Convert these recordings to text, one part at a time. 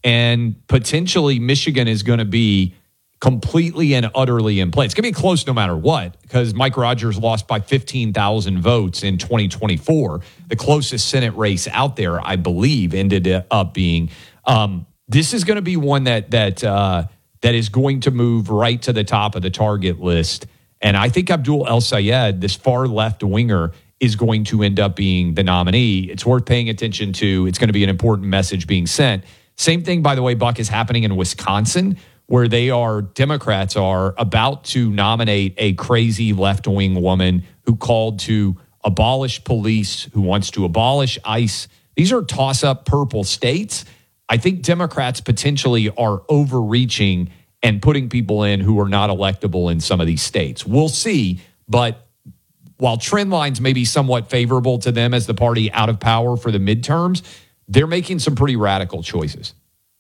and potentially Michigan is going to be completely and utterly in play. It's going to be close no matter what, because Mike Rogers lost by 15,000 votes in 2024. The closest Senate race out there, I believe, ended up being. This is going to be one that is going to move right to the top of the target list. And I think Abdul El-Sayed, this far left winger, is going to end up being the nominee. It's worth paying attention to. It's going to be an important message being sent. Same thing, by the way, Buck, is happening in Wisconsin, where Democrats are about to nominate a crazy left-wing woman who called to abolish police, who wants to abolish ICE. These are toss-up purple states. I think Democrats potentially are overreaching and putting people in who are not electable in some of these states. We'll see, but while trend lines may be somewhat favorable to them as the party out of power for the midterms, they're making some pretty radical choices.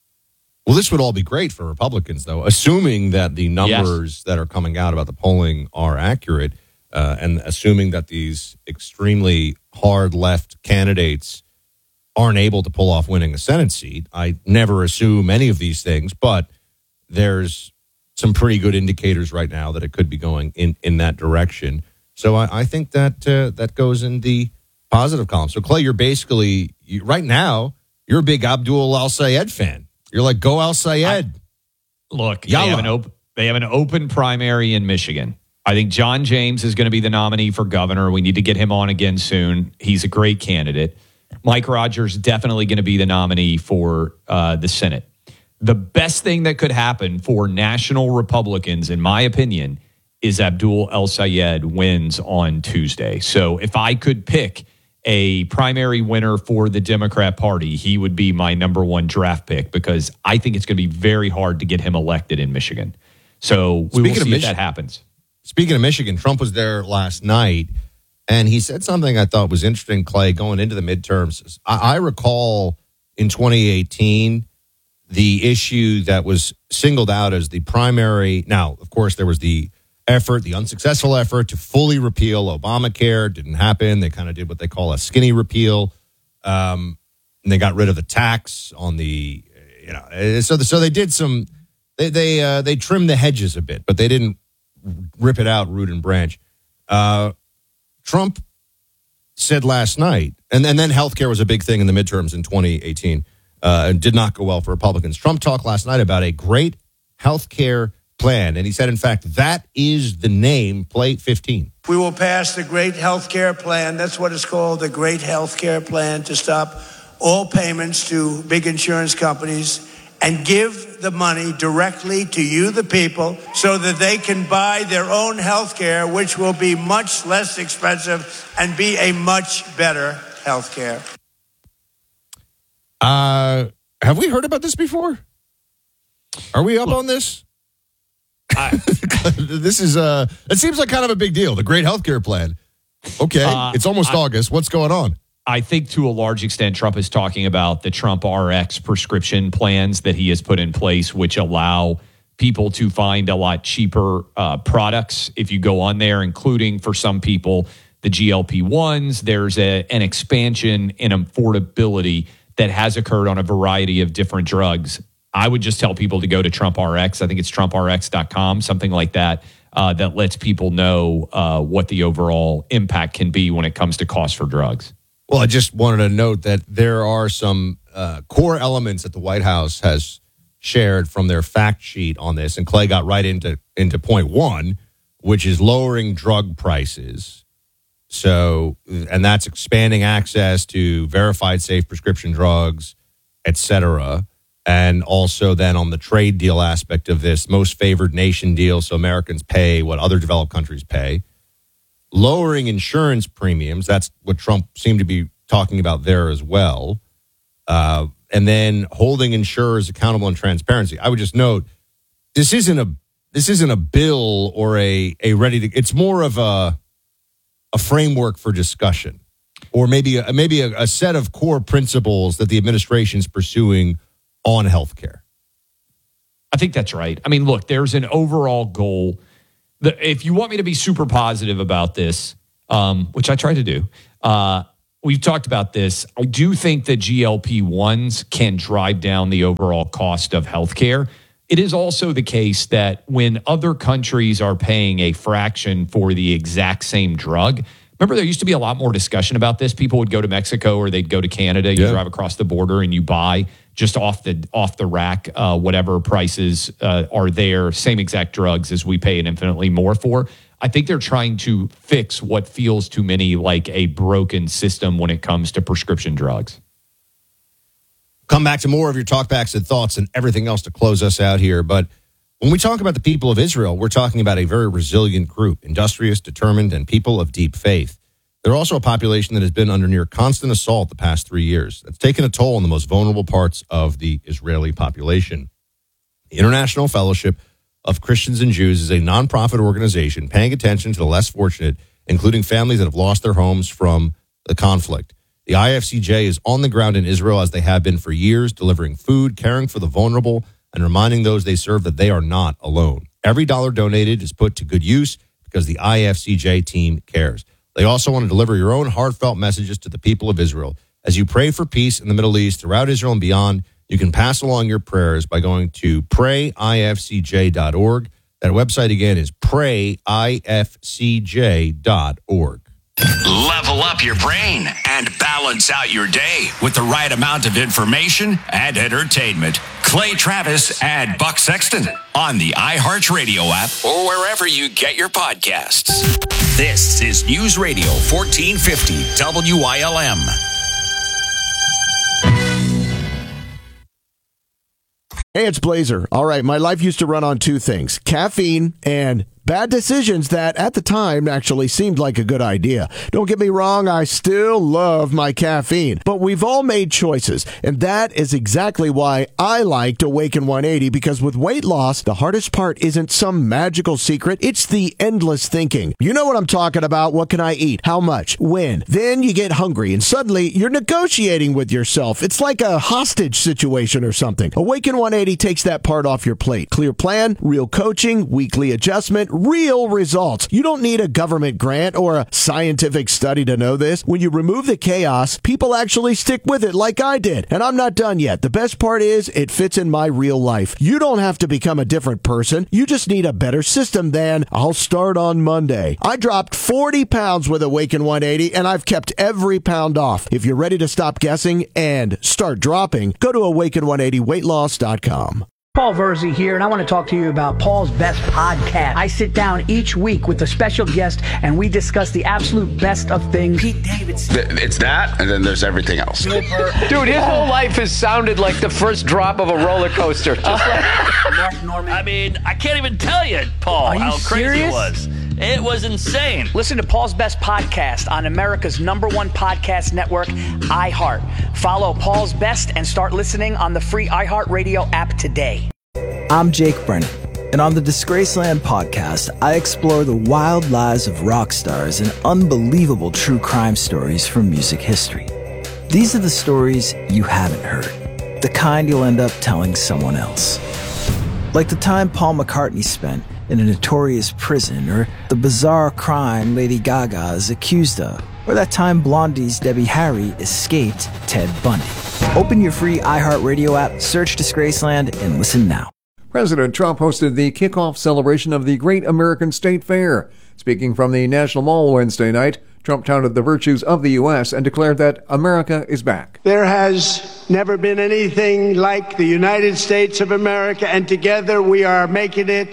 Well, this would all be great for Republicans, though, assuming that the numbers that are coming out about the polling are accurate, and assuming that these extremely hard left candidates aren't able to pull off winning a Senate seat. I never assume any of these things, but there's some pretty good indicators right now that it could be going in that direction. So I think that that goes in the positive column. So, Clay, you're basically, right now, you're a big Abdul El-Sayed fan. You're like, go El-Sayed. Look, they have an open primary in Michigan. I think John James is going to be the nominee for governor. We need to get him on again soon. He's a great candidate. Mike Rogers definitely going to be the nominee for the Senate. The best thing that could happen for national Republicans, in my opinion, is Abdul El-Sayed wins on Tuesday. So if I could pick a primary winner for the Democrat Party, he would be my number one draft pick, because I think it's going to be very hard to get him elected in Michigan. So we will see if that happens. Speaking of Michigan, Trump was there last night, and he said something I thought was interesting, Clay, going into the midterms. I recall in 2018, the issue that was singled out as the primary. Now, of course, there was the unsuccessful effort to fully repeal Obamacare. Didn't happen. They kind of did what they call a skinny repeal. And they got rid of the tax on the, so they did some, they trimmed the hedges a bit, but they didn't rip it out root and branch. Trump said last night, and then healthcare was a big thing in the midterms in 2018, and did not go well for Republicans. Trump talked last night about a great healthcare plan, and he said, in fact, that is the name, Plate 15. We will pass the Great Healthcare Plan. That's what it's called, the Great Healthcare Plan, to stop all payments to big insurance companies and give the money directly to you, the people, so that they can buy their own health care, which will be much less expensive and be a much better health care. Have we heard about this before? Are we up on this? This is it seems like kind of a big deal. The Great Healthcare Plan. Okay, it's almost August. What's going on? I think to a large extent, Trump is talking about the Trump RX prescription plans that he has put in place, which allow people to find a lot cheaper products if you go on there, including for some people, the GLP-1s. There's an expansion in affordability that has occurred on a variety of different drugs. I would just tell people to go to Trump RX. I think it's TrumpRx.com, something like that, that lets people know what the overall impact can be when it comes to cost for drugs. Well, I just wanted to note that there are some core elements that the White House has shared from their fact sheet on this, and Clay got right into point one, which is lowering drug prices. So, and that's expanding access to verified safe prescription drugs, et cetera. And also then on the trade deal aspect of this, most favored nation deal, so Americans pay what other developed countries pay. Lowering insurance premiums, that's what Trump seemed to be talking about there as well. And then holding insurers accountable and transparency. I would just note, this isn't a bill or a ready to, it's more of a framework for discussion, or maybe a set of core principles that the administration is pursuing on healthcare. I think that's right. I mean, look, there's an overall goal. If you want me to be super positive about this, which I try to do, we've talked about this. I do think that GLP-1s can drive down the overall cost of healthcare. It is also the case that when other countries are paying a fraction for the exact same drug, remember there used to be a lot more discussion about this. People would go to Mexico or they'd go to Canada. You drive across the border and you buy just off the rack whatever prices are there, same exact drugs as we pay an infinitely more for. I think they're trying to fix what feels to many like a broken system when it comes to prescription drugs. Come back to more of your talkbacks and thoughts and everything else to close us out here. But when we talk about the people of Israel, we're talking about a very resilient group, industrious, determined, and people of deep faith. They're also a population that has been under near constant assault the past 3 years. That's taken a toll on the most vulnerable parts of the Israeli population. The International Fellowship of Christians and Jews is a nonprofit organization paying attention to the less fortunate, including families that have lost their homes from the conflict. The IFCJ is on the ground in Israel as they have been for years, delivering food, caring for the vulnerable, and reminding those they serve that they are not alone. Every dollar donated is put to good use because the IFCJ team cares. They also want to deliver your own heartfelt messages to the people of Israel. As you pray for peace in the Middle East, throughout Israel and beyond, you can pass along your prayers by going to prayifcj.org. That website again is prayifcj.org. Level up your brain and balance out your day with the right amount of information and entertainment. Clay Travis and Buck Sexton on the iHeartRadio app or wherever you get your podcasts. This is News Radio 1450 WILM. Hey, it's Blazer. All right, my life used to run on two things, caffeine and bad decisions that at the time actually seemed like a good idea. Don't get me wrong, I still love my caffeine, but we've all made choices, and that is exactly why I liked Awaken 180, because with weight loss, the hardest part isn't some magical secret, it's the endless thinking. You know what I'm talking about. What can I eat? How much? When? Then you get hungry, and suddenly you're negotiating with yourself. It's like a hostage situation or something. Awaken 180 takes that part off your plate. Clear plan, real coaching, weekly adjustment, real results. You don't need a government grant or a scientific study to know this. When you remove the chaos, people actually stick with it like I did. And I'm not done yet. The best part is it fits in my real life. You don't have to become a different person. You just need a better system than I'll start on Monday. I dropped 40 pounds with Awaken 180 and I've kept every pound off. If you're ready to stop guessing and start dropping, go to awaken180weightloss.com. Paul Verzi here, and I want to talk to you about Paul's Best Podcast. I sit down each week with a special guest, and we discuss the absolute best of things. Pete Davidson. It's that, and then there's everything else. Dude, his whole life has sounded like the first drop of a roller coaster. Just like Mark Norman. I mean, I can't even tell you, Paul, how crazy it was. It was insane. Listen to Paul's Best Podcast on America's #1 podcast network, iHeart. Follow Paul's Best and start listening on the free iHeartRadio app today. I'm Jake Brennan, and on the Disgraceland podcast, I explore the wild lives of rock stars and unbelievable true crime stories from music history. These are the stories you haven't heard, the kind you'll end up telling someone else. Like the time Paul McCartney spent in a notorious prison, or the bizarre crime Lady Gaga is accused of, or that time Blondie's Debbie Harry escaped Ted Bundy. Open your free iHeartRadio app, search Disgraceland, and listen now. President Trump hosted the kickoff celebration of the Great American State Fair. Speaking from the National Mall Wednesday night, Trump touted the virtues of the U.S. and declared that America is back. There has never been anything like the United States of America, and together we are making it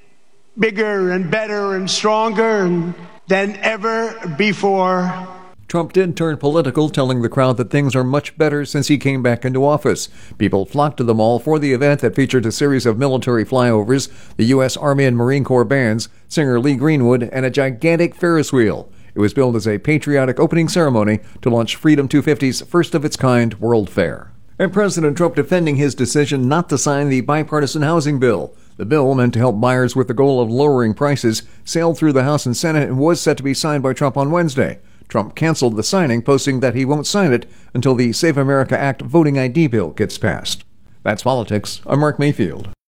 bigger and better and stronger than ever before. Trump did turn political, telling the crowd that things are much better since he came back into office. People flocked to the mall for the event that featured a series of military flyovers, the U.S. Army and Marine Corps bands, singer Lee Greenwood, and a gigantic Ferris wheel. It was billed as a patriotic opening ceremony to launch Freedom 250's first-of-its-kind World Fair. And President Trump defending his decision not to sign the bipartisan housing bill. The bill, meant to help buyers with the goal of lowering prices, sailed through the House and Senate and was set to be signed by Trump on Wednesday. Trump canceled the signing, posting that he won't sign it until the Save America Act voting ID bill gets passed. That's politics. I'm Mark Mayfield.